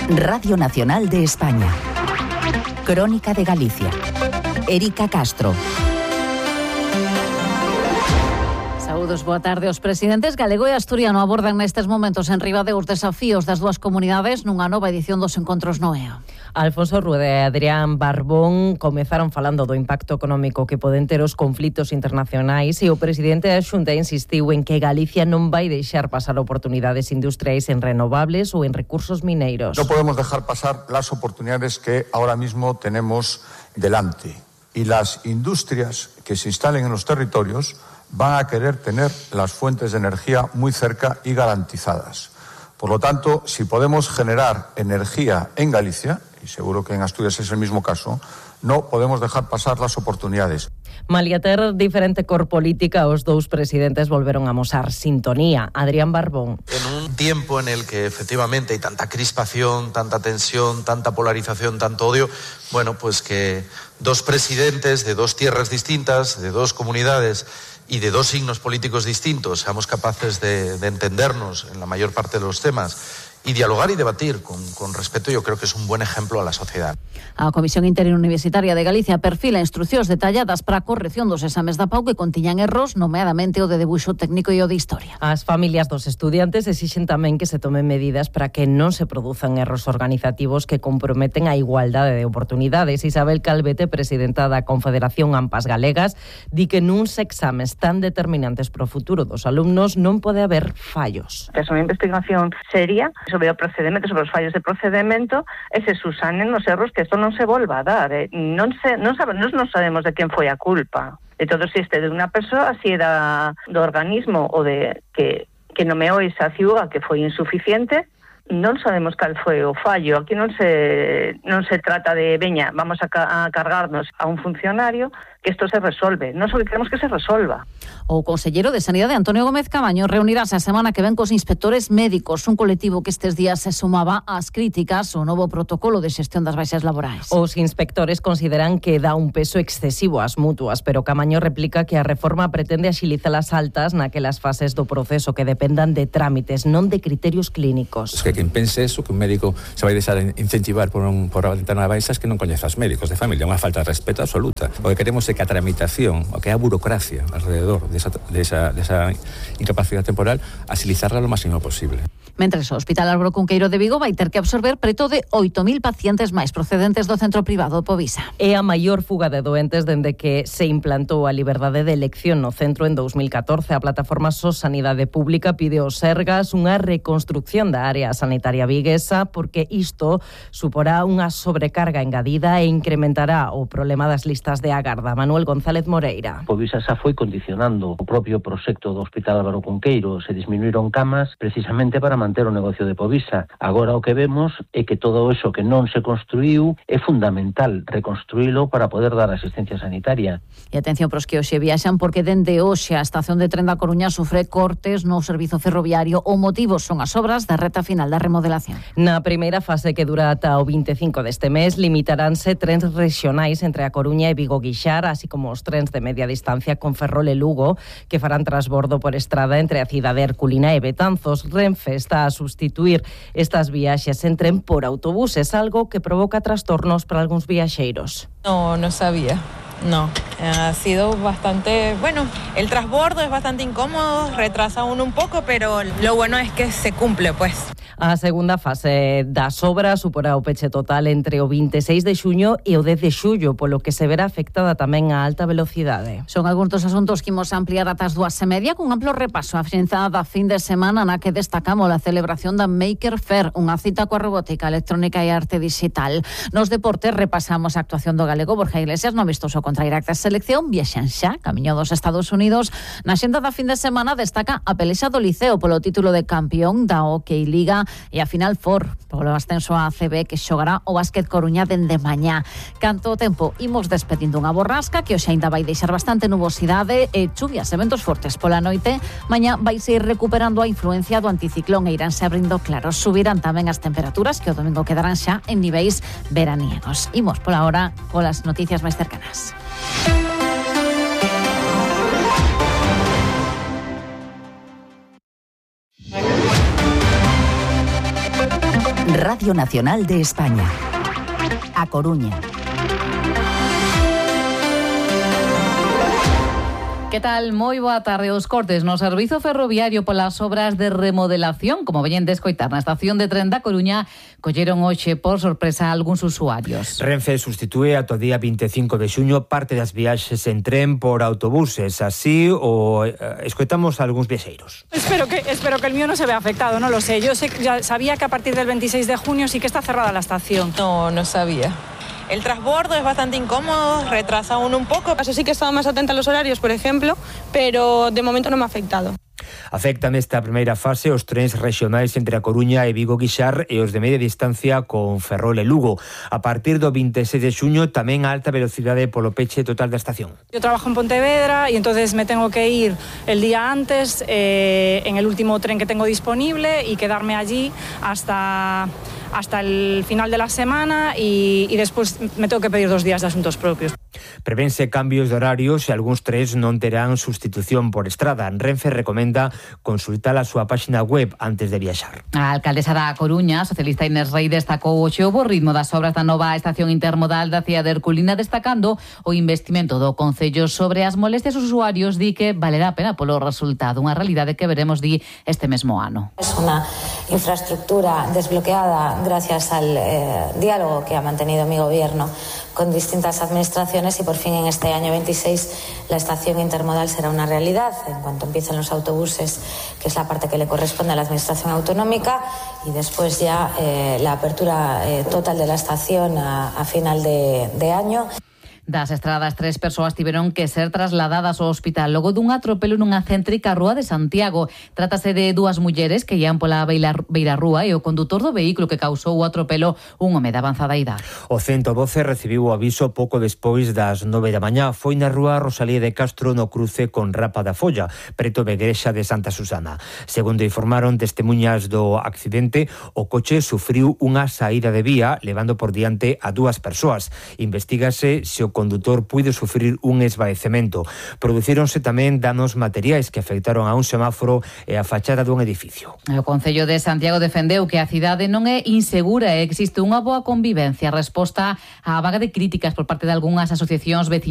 Radio Nacional de España. Crónica de Galicia. Erika Castro. Saúdos, boa tarde. Os presidentes galego e asturiano abordan nestes momentos en Ribadeo os desafíos das dúas comunidades nunha nova edición dos encontros Noea. Alfonso Rueda e Adrián Barbón comezaron falando do impacto económico que poden ter os conflitos internacionais e o presidente da Xunta insistiu en que Galicia non vai deixar pasar oportunidades industriais en renovables ou en recursos mineiros. No podemos dejar pasar las oportunidades que ahora mismo tenemos delante y las industrias que se instalen en los territorios van a querer tener las fuentes de energía muy cerca y garantizadas. Por lo tanto, si podemos generar energía en Galicia, y seguro que en Asturias es el mismo caso, no podemos dejar pasar las oportunidades. Malia ter diferente cor política, os dous presidentes volveron a amosar sintonía. Adrián Barbón. En un tiempo en el que efectivamente hay tanta crispación, tanta tensión, tanta polarización, tanto odio, bueno, pues que dos presidentes de dos tierras distintas, de dos comunidades y de dos signos políticos distintos seamos capaces de entendernos en la mayor parte de los temas y dialogar y debatir con respeto, yo creo que es un buen ejemplo a la sociedad. A Comisión Interuniversitaria de Galicia perfila instruccións detalladas para a corrección dos exames da PAU que contiñan erros, nomeadamente o de debuxo técnico e o de historia. As familias dos estudiantes exixen tamén que se tomen medidas para que non se produzan erros organizativos que comprometen a igualdade de oportunidades. Isabel Calvete, presidenta da Confederación AMPAs Galegas, di que nuns exames tan determinantes para o futuro dos alumnos non pode haber fallos. É unha investigación seria sobre o procedimento, sobre os fallos de procedimento e se susanen os erros, que isto non se volva a dar. Non sabemos de quen foi a culpa. De todo, se este de unha persoa, se era do organismo ou de que nomeou esa ciuga que foi insuficiente, non sabemos cal foi o fallo. Aquí non se trata de, veña, vamos a cargarnos a un funcionario, que isto se resolve. Non só que queremos que se resolva. O conselleiro de Sanidade, Antonio Gómez Cabaño, reunirase a semana que ven cos inspectores médicos, un colectivo que estes días se sumaba ás críticas ao novo protocolo de xestión das baixas laborais. Os inspectores consideran que dá un peso excesivo ás mutuas, pero Cabaño replica que a reforma pretende axilizar as altas naquelas fases do proceso que dependan de trámites, non de criterios clínicos. Es que quen pense eso, que un médico se vai deixar incentivar por a ventana de baixas, que non coñeza os médicos de familia, unha falta de respeto absoluta. O que queremos é que a tramitación, o que é a burocracia alrededor desa incapacidade temporal, axilizarla lo máximo posible. Mentres o Hospital Álvaro Cunqueiro de Vigo vai ter que absorber preto de 8.000 pacientes máis procedentes do centro privado Povisa. É a maior fuga de doentes dende que se implantou a liberdade de elección no centro en 2014. A plataforma SOS Sanidade Pública pide aos Sergas unha reconstrucción da área sanitaria viguesa porque isto suporá unha sobrecarga engadida e incrementará o problema das listas de agarda. Manuel González Moreira. Povisa xa foi condicionando o propio proxecto do Hospital Álvaro Cunqueiro. Se disminuíron camas precisamente para manter o negocio de Povisa. Agora o que vemos é que todo eso que non se construíu é fundamental reconstruílo para poder dar asistencia sanitaria. E atención pros que hoxe viaxan porque dende hoxe a estación de tren da Coruña sofre cortes no servizo ferroviario. O motivo son as obras da reta final da remodelación. Na primeira fase, que dura ata o 25 deste mes, limitaránse trens rexionais entre a Coruña e Vigo-Guixar, así como os trens de media distancia con Ferrol e Lugo, que farán transbordo por estrada entre a cidade herculina e Betanzos. Renfe está a substituir estas viaxes en tren por autobuses, algo que provoca trastornos para algúns viaxeiros. No sabía. No, ha sido bastante, bueno, el transbordo es bastante incómodo, retrasa uno un poco, pero lo bueno es que se cumple, pues. A segunda fase das obras suporá o peche total entre o 26 de xuño e o 10 de xullo, polo que se verá afectada tamén a alta velocidade. Son algúns dos asuntos que imos ampliar ata as 2:30 cun amplo repaso a xenzada fin de semana na que destacamos a celebración da Maker Faire, unha cita coa robótica, electrónica e arte digital. Nos deportes repasamos a actuación do galego Borja Iglesias no amistoso contra Irak da selección, viaxan xa camiño dos Estados Unidos. Na xenda da fin de semana destaca a pelexa do Liceo polo título de campeón da Hockey Liga e a final polo ascenso a ACB que xogará o Básquet Coruña dende mañá. Canto tempo, imos despedindo unha borrasca que hoxe aínda vai deixar bastante nubosidade e chuvias, eventos fortes pola noite. Mañá vai ser recuperando a influencia do anticiclón e iránse abrindo claros. Subirán tamén as temperaturas que o domingo quedarán xa en niveis veraniegos. Imos pola hora colas noticias máis cercanas. Radio Nacional de España. A Coruña. Que tal? Moi boa tarde. Os cortes no servizo ferroviario polas obras de remodelación, como veñen de escoitar na estación de tren da Coruña, colleron hoxe por sorpresa a algúns usuarios. Renfe sustitúe ata o día 25 de xuño parte das viaxes en tren por autobuses. Así o escoitamos a algúns viaxeiros. Espero que el mío no se vea afectado, no lo sé. Yo ya sabía que a partir del 26 de junio sí que está cerrada la estación. No sabía. El transbordo es bastante incómodo, retrasa uno un poco. Eso sí que estaba más atenta a los horarios, por ejemplo, pero de momento no me ha afectado. Afectan nesta primeira fase os trens rexionais entre a Coruña e Vigo-Guixar e os de media distancia con Ferrol e Lugo. A partir do 26 de xuño tamén a alta velocidade polo peche total da estación. Yo trabajo en Pontevedra y entonces me tengo que ir el día antes en el último tren que tengo disponible y quedarme allí hasta el final de la semana y después me tengo que pedir 2 días de asuntos propios. Prevense cambios de horarios e algúns trens non terán sustitución por estrada. Renfe recomenda consultar a súa páxina web antes de viaxar. A alcaldesa da Coruña, socialista Inés Rei, destacou hoxe o bo ritmo das obras da nova estación intermodal da cidade de Herculina, destacando o investimento do Concello sobre as molestias dos usuarios. Di que valerá a pena polo resultado, unha realidade que veremos este mesmo ano. Es una infraestructura desbloqueada gracias al diálogo que ha mantenido mi gobierno con distintas administraciones y por fin en este año 26 la estación intermodal será una realidad en cuanto empiecen los autobuses, que es la parte que le corresponde a la administración autonómica, y después ya la apertura total de la estación a final de año. Das estradas, 3 persoas tiveron que ser trasladadas ao hospital logo dun atropelo nunha céntrica rúa de Santiago. Trátase de 2 mulleres que ian pola beira rúa e o condutor do vehículo que causou o atropelo, un home de avanzada idade. O 112 recibiu o aviso pouco despois das 9 da mañá. Foi na rúa Rosalía de Castro no cruce con Rapa da Folla, preto da igrexa de Santa Susana. Segundo informaron testemunhas do accidente, o coche sufriu unha saída de vía levando por diante a 2 persoas. Investígase se o condutor puido sufrir un esvaecemento. Producíronse tamén danos materiais que afectaron a un semáforo e a fachada dun edificio. O Concello de Santiago defendeu que a cidade non é insegura e existe unha boa convivencia. Resposta á vaga de críticas por parte de algunhas asociacións veciñas